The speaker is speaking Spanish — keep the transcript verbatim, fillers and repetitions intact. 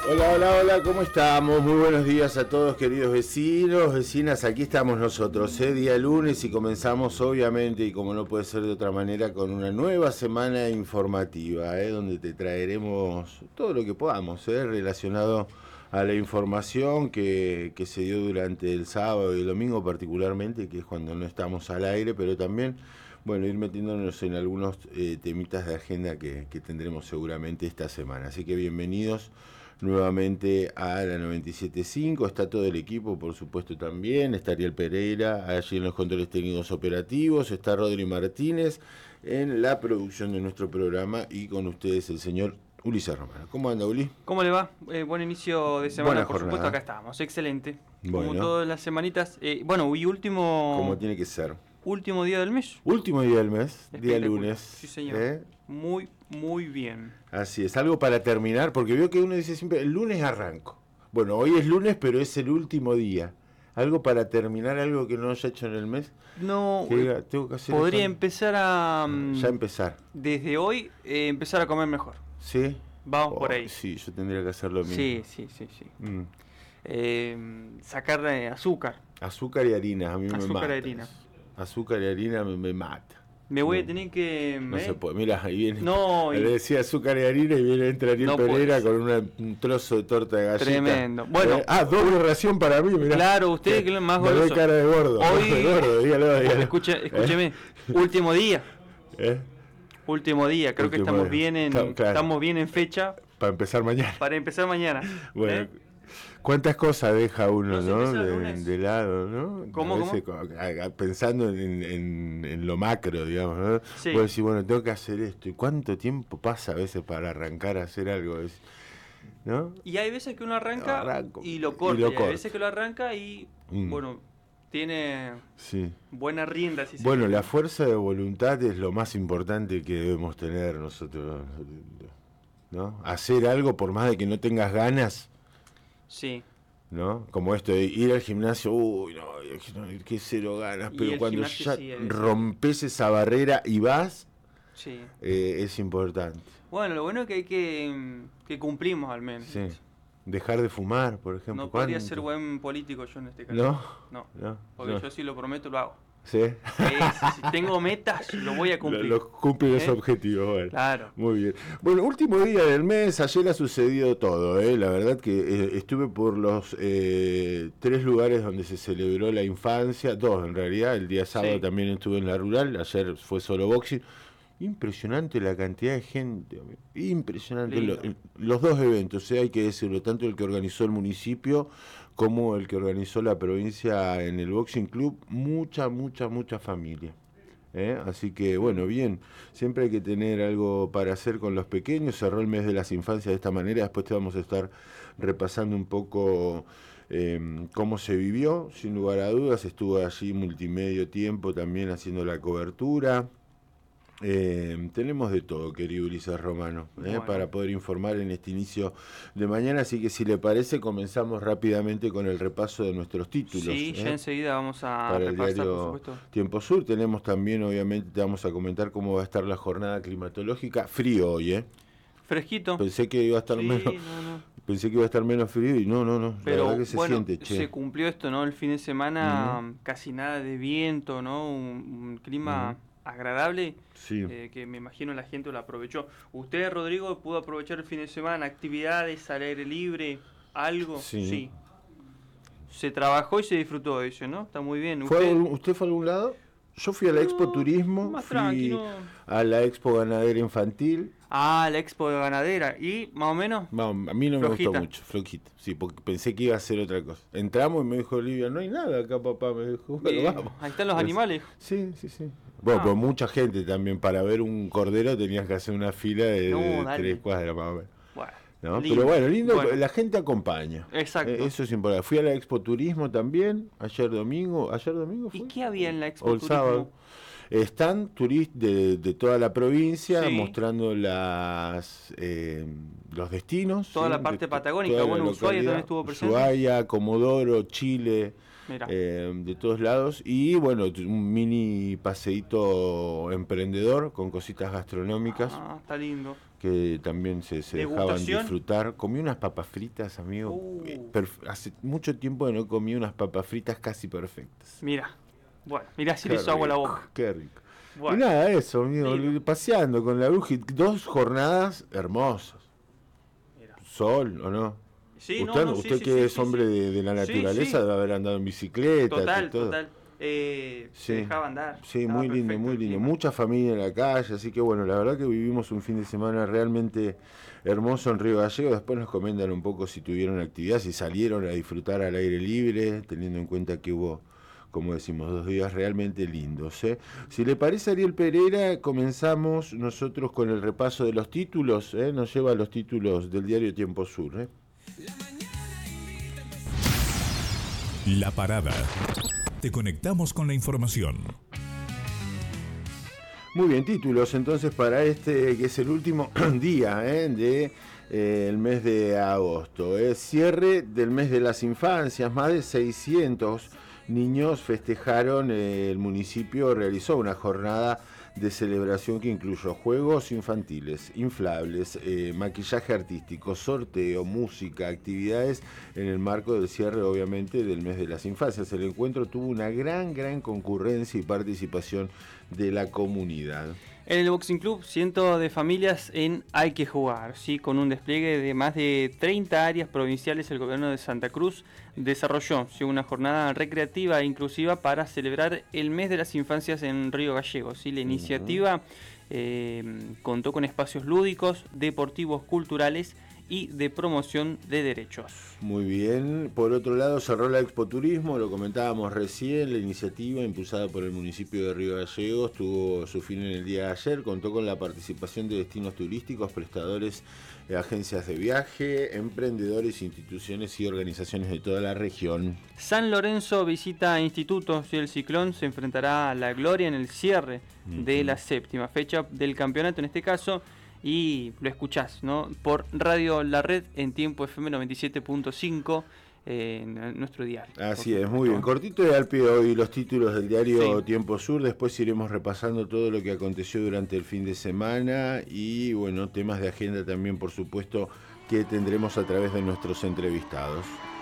Hola, hola, hola, ¿cómo estamos? Muy buenos días a todos, queridos vecinos, vecinas. Aquí estamos nosotros, ¿eh? Día lunes, y comenzamos obviamente, y como no puede ser de otra manera, con una nueva semana informativa, ¿eh? Donde te traeremos todo lo que podamos, ¿eh? Relacionado a la información que, que se dio durante el sábado y el domingo particularmente, que es cuando no estamos al aire, pero también, bueno, ir metiéndonos en algunos eh, temitas de agenda que, que tendremos seguramente esta semana. Así que bienvenidos nuevamente a la noventa y siete punto cinco. Está todo el equipo, por supuesto, también. Está Ariel Pereira allí en los controles técnicos operativos. Está Rodri Martínez en la producción de nuestro programa. Y con ustedes el señor Ulises Romano. ¿Cómo anda, Uli? ¿Cómo le va? Eh, buen inicio de semana, Buena por jornada. supuesto, acá estamos. Excelente. Bueno. Como todas las semanitas. Eh, bueno, y último... Como tiene que ser. Último día del mes. Último día del mes, día lunes. Sí, señor. ¿Eh? Muy, muy bien. Así es, algo para terminar, porque veo que uno dice siempre, el lunes arranco. Bueno, hoy es lunes, pero es el último día. Algo para terminar, algo que no haya hecho en el mes. No, que diga, tengo que hacer podría esto. empezar a... Ya empezar. Desde hoy, eh, empezar a comer mejor. ¿Sí? Vamos Oh, por ahí. Sí, yo tendría que hacer lo mismo. Sí, sí, sí, sí. Mm. Eh, sacar eh, azúcar. Azúcar y harina, a mí Azúcar me mata. y harina. eso. Azúcar y harina me, me mata. Me voy no, a tener que... No ¿eh? se puede. Mira, ahí viene. No, le y... decía azúcar y harina y viene entra Ariel No Pereira puede con una, un trozo de torta de galleta. Tremendo. Bueno. Eh, ah, doble ración para mí, mirá. Claro, usted que es más me goloso. doy cara de gordo. Hoy... de gordo, dígalo, dígalo. Escuche, escúcheme. ¿Eh? Último día. ¿Eh? Último día. Creo Último que estamos día. bien en Claro, claro. estamos bien en fecha. Para empezar mañana. Para empezar mañana. Bueno. ¿Eh? ¿Cuántas cosas deja uno, No no? se empieza el De, lunes. de lado, ¿no? ¿Cómo, A veces, a- a- pensando en, en, en lo macro, digamos, ¿no? Sí. Vos decís, bueno, tengo que hacer esto. ¿Y cuánto tiempo pasa a veces para arrancar a hacer algo? Es- ¿No? Y hay veces que uno arranca Arranco. y lo corta. Y lo Y, hay corta. veces que lo arranca y, Mm. bueno, tiene Sí. buena rienda. Si se Bueno, quiere. la fuerza de voluntad es lo más importante que debemos tener nosotros, ¿no? Hacer algo por más de que no tengas ganas, Sí. ¿no? Como esto de ir al gimnasio, uy, no, que cero ganas, Y pero el cuando gimnasio ya sí, es- rompes esa barrera y vas, Sí. eh, es importante. Bueno, lo bueno es que hay que, que cumplimos al menos. Sí. Dejar de fumar, por ejemplo. No podría ¿cuánto? ser buen político yo en este caso. ¿No? No. No, Porque no. yo si lo prometo lo hago. ¿Sí? Eh, si, si tengo metas, lo voy a cumplir. Los cumple los ¿Eh? objetivos, bueno. Claro. Muy bien. Bueno, último día del mes, ayer ha sucedido todo, ¿eh? La verdad que eh, estuve por los eh, tres lugares donde se celebró la infancia, dos en realidad, el día sábado Sí. también estuve en la rural, ayer fue solo boxing. Impresionante la cantidad de gente, amigo. Impresionante lo, los dos eventos, ¿eh? Hay que decirlo, tanto el que organizó el municipio como el que organizó la provincia en el Boxing Club, mucha, mucha, mucha familia. ¿Eh? Así que bueno, bien, siempre hay que tener algo para hacer con los pequeños. Cerró el mes de las infancias de esta manera, después te vamos a estar repasando un poco eh, cómo se vivió, sin lugar a dudas. Estuvo allí multimedio tiempo también haciendo la cobertura. Eh, tenemos de todo, querido Ulises Romano, eh, Bueno. para poder informar en este inicio de mañana, así que si le parece comenzamos rápidamente con el repaso de nuestros títulos. Sí, eh. ya enseguida vamos a Para el repasar, diario por supuesto. Tiempo Sur tenemos también, obviamente, te vamos a comentar cómo va a estar la jornada climatológica. Frío hoy, ¿eh? Fresquito. Pensé que iba a estar Sí, menos, no, no. pensé que iba a estar menos frío y no, no, no. La Pero verdad que se bueno, siente, che. se cumplió esto, ¿no? El fin de semana Ujú. casi nada de viento, ¿no? Un, un clima Ujú. agradable, Sí. eh, que me imagino la gente lo aprovechó. ¿Usted, Rodrigo, pudo aprovechar el fin de semana? ¿Actividades al aire libre? ¿Algo? Sí. Se trabajó y se disfrutó de eso, ¿no? Está muy bien. ¿Fue a ¿Usted? algún- ¿Usted fue a algún lado? Yo fui a la No, Expo Turismo, más fui tranquilo. a la Expo Ganadera Infantil. Ah, la expo de ganadera. ¿Y más o menos? No, a mí no me Flojita. gustó mucho, flojito. Sí, porque pensé que iba a ser otra cosa. Entramos y me dijo Olivia, no hay nada acá, papá. Me dijo, bueno, Eh, vamos. ahí están los Pues, animales. Sí, sí, sí. Bueno, Ah. pues mucha gente también. Para ver un cordero tenías que hacer una fila de, No, de dale. tres cuadras más o menos. Bueno, ¿No? lindo. Pero bueno, lindo, Bueno. la gente acompaña. Exacto. Eh, eso es importante. Fui a la Expo Turismo también, ayer domingo. ¿Ayer domingo fue? ¿Y qué había en la expo O el turismo? sábado. Están turistas de, de toda la provincia Sí. mostrando las eh, los destinos. Toda ¿sí? la parte de, patagónica, toda la bueno, Ushuaia localidad. también estuvo presente. Ushuaia, Comodoro, Chile, Mira. eh, de todos lados. Y bueno, un mini paseíto emprendedor con cositas gastronómicas. Ah, está lindo. Que también se, se dejaban ¿Degustación? disfrutar. Comí unas papas fritas, amigo. Uh. eh, perf- Hace mucho tiempo que no comí unas papas fritas casi perfectas. Mira. Bueno, mira si Qué le hizo agua a la rico, boca. Qué rico. Bueno. Y nada, eso, amigo, Lindo. paseando con la bruja. Dos jornadas hermosas. Mira. Sol, ¿o no? Sí, no, usted no, sí, usted sí, que sí, es sí, hombre sí. De, de la Sí, naturaleza sí. debe haber andado en bicicleta. Total, y todo. total. Eh, Sí. Se dejaba andar. Sí, Estaba muy lindo, perfecto muy el lindo. clima. Mucha familia en la calle, así que bueno, la verdad que vivimos un fin de semana realmente hermoso en Río Gallegos. Después nos comentan un poco si tuvieron actividad, si salieron a disfrutar al aire libre, teniendo en cuenta que hubo, como decimos, dos días realmente lindos. ¿eh? Si le parece, Ariel Pereira, comenzamos nosotros con el repaso de los títulos. ¿eh? Nos lleva a los títulos del diario Tiempo Sur. ¿eh? La Parada. Te conectamos con la información. Muy bien, títulos entonces para este que es el último día ¿eh? de eh, el mes de agosto. ¿eh? Cierre del mes de las infancias, más de seiscientos niños festejaron, eh, el municipio realizó una jornada de celebración que incluyó juegos infantiles, inflables, eh, maquillaje artístico, sorteo, música, actividades en el marco del cierre, obviamente, del mes de las infancias. El encuentro tuvo una gran, gran concurrencia y participación de la comunidad. En el Boxing Club, cientos de familias en Hay que Jugar, ¿sí? Con un despliegue de más de treinta áreas provinciales, el gobierno de Santa Cruz desarrolló ¿sí? una jornada recreativa e inclusiva para celebrar el mes de las infancias en Río Gallegos. ¿sí? La iniciativa eh, contó con espacios lúdicos, deportivos, culturales y de promoción de derechos. Muy bien. Por otro lado, cerró la Expo Turismo, lo comentábamos recién, la iniciativa impulsada por el municipio de Río Gallegos tuvo su fin en el día de ayer, contó con la participación de destinos turísticos, prestadores, eh, agencias de viaje, emprendedores, instituciones y organizaciones de toda la región. San Lorenzo visita institutos y el Ciclón se enfrentará a la Gloria en el cierre uh-huh. de la séptima fecha del campeonato en este caso. Y lo escuchás, ¿no? Por Radio La Red en tiempo F M noventa y siete punto cinco eh, en nuestro diario. Así es, muy bien. Cortito y al pie hoy los títulos del diario sí. Tiempo Sur. Después iremos repasando todo lo que aconteció durante el fin de semana y, bueno, temas de agenda también, por supuesto, que tendremos a través de nuestros entrevistados.